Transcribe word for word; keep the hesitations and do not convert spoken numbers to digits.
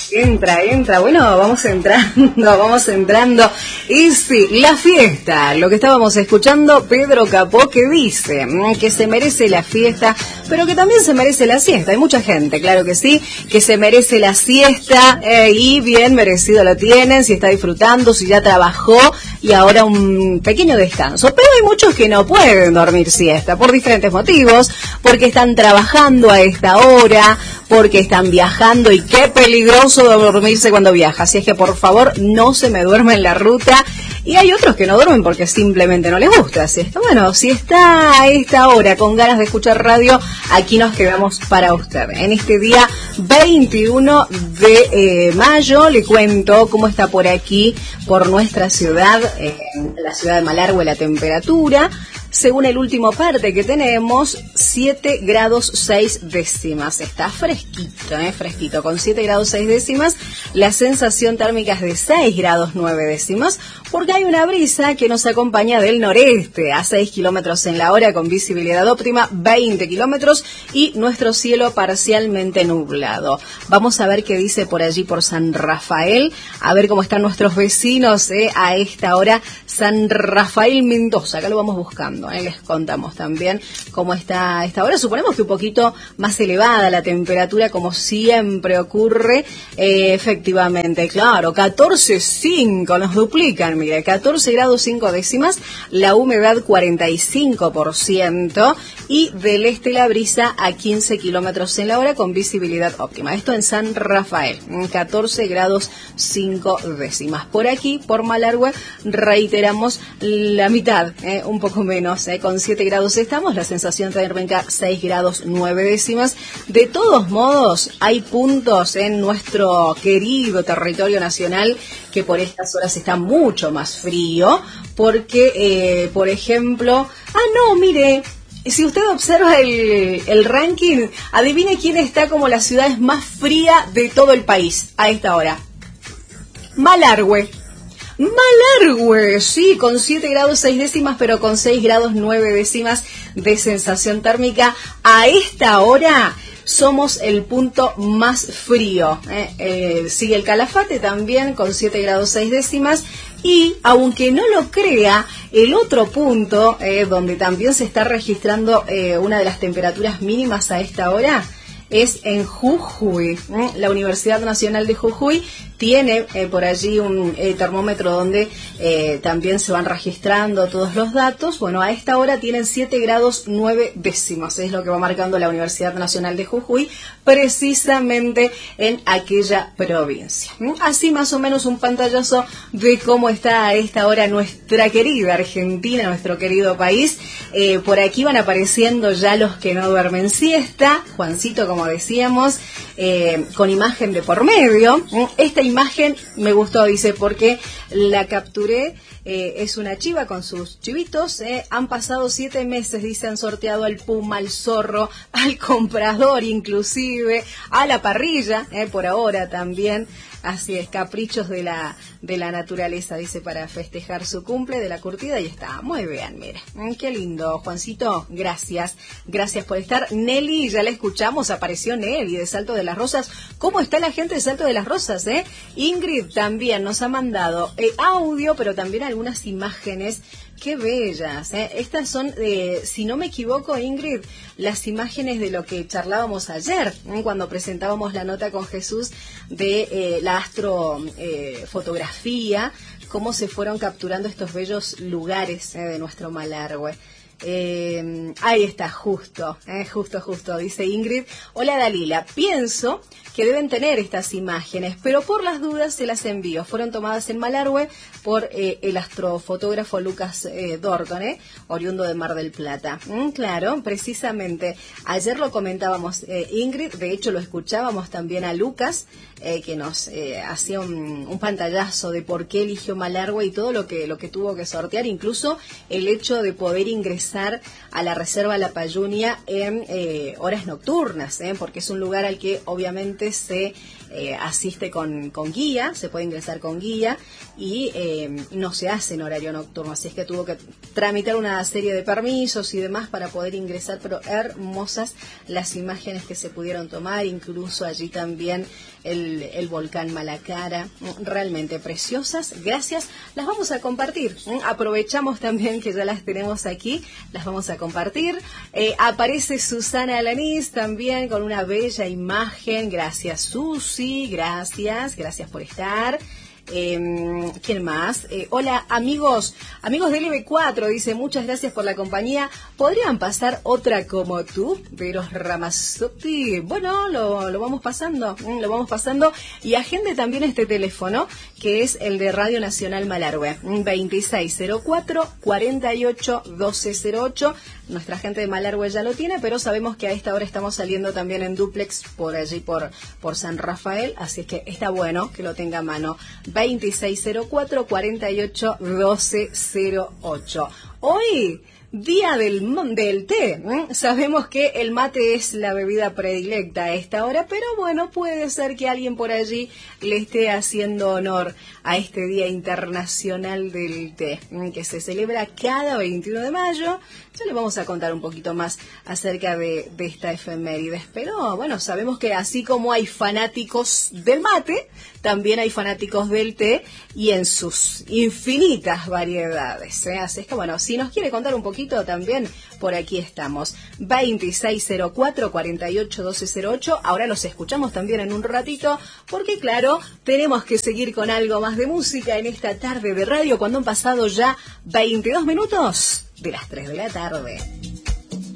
Entra, entra, bueno, vamos entrando, vamos entrando. Y sí, la fiesta, lo que estábamos escuchando, Pedro Capó, que dice que se merece la fiesta, pero que también se merece la siesta. Hay mucha gente, claro que sí, que se merece la siesta, eh, y bien merecido lo tienen, si está disfrutando, si ya trabajó, y ahora un pequeño descanso. Pero hay muchos que no pueden dormir siesta, por diferentes motivos, porque están trabajando a esta hora, porque están viajando, y qué peligroso dormirse cuando viaja. Así es que por favor no se me duerma en la ruta. Y hay otros que no duermen porque simplemente no les gusta. Así es que bueno, si está a esta hora con ganas de escuchar radio, aquí nos quedamos para usted. En este día veintiuno de mayo le cuento cómo está por aquí, por nuestra ciudad, en la ciudad de Malargüe, la temperatura. Según el último parte que tenemos, siete grados seis décimas. Está fresquito, ¿eh? Fresquito, con siete grados seis décimas. La sensación térmica es de seis grados nueve décimas, porque hay una brisa que nos acompaña del noreste a seis kilómetros en la hora, con visibilidad óptima veinte kilómetros, y nuestro cielo parcialmente nublado. Vamos a ver qué dice por allí, por San Rafael, a ver cómo están nuestros vecinos, ¿eh? A esta hora, San Rafael Mendoza, acá lo vamos buscando. ¿Eh? Les contamos también cómo está a esta hora. Suponemos que un poquito más elevada la temperatura, como siempre ocurre. Eh, efectivamente, claro, catorce cinco, nos duplican, mire, catorce grados cinco décimas, la humedad cuarenta y cinco por ciento, y del este la brisa a quince kilómetros en la hora, con visibilidad óptima. Esto en San Rafael, catorce grados cinco décimas. Por aquí, por Malargüe, reiteramos la mitad, eh, un poco menos. Eh, con siete grados estamos, la sensación térmica seis grados nueve décimas. De todos modos, hay puntos en nuestro querido territorio nacional que por estas horas está mucho más frío, porque, eh, por ejemplo, ah, no, mire, si usted observa el, el ranking, adivine quién está como la ciudad más fría de todo el país a esta hora. Malargüe. Malargüe, sí, con siete grados seis décimas, pero con seis grados nueve décimas de sensación térmica. A esta hora somos el punto más frío. Eh, eh, sigue el Calafate también con siete grados seis décimas. Y, aunque no lo crea, el otro punto eh, donde también se está registrando eh, una de las temperaturas mínimas a esta hora es en Jujuy. La Universidad Nacional de Jujuy tiene eh, por allí un eh, termómetro donde eh, también se van registrando todos los datos. Bueno, a esta hora tienen siete grados nueve décimas, es lo que va marcando la Universidad Nacional de Jujuy, precisamente en aquella provincia. Así más o menos un pantallazo de cómo está a esta hora nuestra querida Argentina, nuestro querido país. Eh, por aquí van apareciendo ya los que no duermen siesta. Juancito, como decíamos, eh, con imagen de por medio. Esta imagen me gustó, dice, porque la capturé. Eh, es una chiva con sus chivitos. Eh. Han pasado siete meses, dice, han sorteado al puma, al zorro, al comprador inclusive, a la parrilla, eh, por ahora también. Así es, caprichos de la de la naturaleza, dice, para festejar su cumple de la curtida, y está muy bien, mire. Mm, qué lindo, Juancito, gracias, gracias por estar. Nelly, ya la escuchamos, apareció Nelly de Salto de las Rosas. ¿Cómo está la gente de Salto de las Rosas, eh? Ingrid también nos ha mandado eh, audio, pero también algunas imágenes. Qué bellas, ¿eh? Estas son, eh, si no me equivoco, Ingrid, las imágenes de lo que charlábamos ayer, ¿eh? Cuando presentábamos la nota con Jesús de eh, la astrofotografía, eh, cómo se fueron capturando estos bellos lugares eh, de nuestro Malargüe. Eh, ahí está, justo, eh, justo, justo, dice Ingrid. Hola Dalila, pienso que deben tener estas imágenes, pero por las dudas se las envío. Fueron tomadas en Malargüe por eh, el astrofotógrafo Lucas eh, Dordone, oriundo de Mar del Plata. Mm, claro, precisamente, ayer lo comentábamos, eh, Ingrid, de hecho lo escuchábamos también a Lucas, eh, que nos eh, hacía un, un pantallazo de por qué eligió Malargüe y todo lo que, lo que tuvo que sortear, incluso el hecho de poder ingresar ingresar a la Reserva La Payunia en eh, horas nocturnas, ¿eh? Porque es un lugar al que obviamente se eh, asiste con, con guía, se puede ingresar con guía y eh, no se hace en horario nocturno, así es que tuvo que tramitar una serie de permisos y demás para poder ingresar, pero hermosas las imágenes que se pudieron tomar, incluso allí también el, el volcán Malacara, realmente preciosas, gracias, las vamos a compartir, aprovechamos también que ya las tenemos aquí, las vamos a compartir, eh, aparece Susana Alanís también con una bella imagen, gracias Susi, gracias, gracias por estar. Eh, ¿Quién más? Eh, hola amigos, amigos del L B cuatro, dice muchas gracias por la compañía. ¿Podrían pasar otra como tú, Veros Ramazzotti? Bueno, lo, lo vamos pasando, lo vamos pasando y agende también este teléfono que es el de Radio Nacional Malargüe, veintiséis cero cuatro, cuarenta y ocho, doce cero ocho. Nuestra gente de Malargüe ya lo tiene, pero sabemos que a esta hora estamos saliendo también en dúplex por allí por, por San Rafael, así es que está bueno que lo tenga a mano. veintiséis cero cuatro, cuarenta y ocho, doce cero ocho. Hoy, día del, del té. ¿eh? Sabemos que el mate es la bebida predilecta a esta hora, pero bueno, puede ser que alguien por allí le esté haciendo honor a este Día Internacional del Té, que se celebra cada veintiuno de mayo. Ya les vamos a contar un poquito más acerca de, de esta efemérides, pero bueno, sabemos que así como hay fanáticos del mate, también hay fanáticos del té y en sus infinitas variedades, ¿eh? Así es que bueno, si nos quiere contar un poquito también, por aquí estamos, veintiséis cero cuatro, cuarenta y ocho, doce cero ocho, ahora los escuchamos también en un ratito, porque claro, tenemos que seguir con algo más de música en esta tarde de radio, cuando han pasado ya veintidós minutos de las tres de la tarde.